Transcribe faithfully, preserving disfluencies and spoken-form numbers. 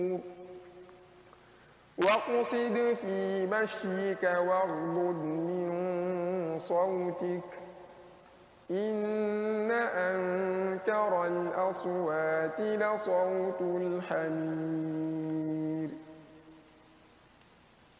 واقصد في مشيك واغضض من صوتك إن أنكر الأصوات لصوت الحمير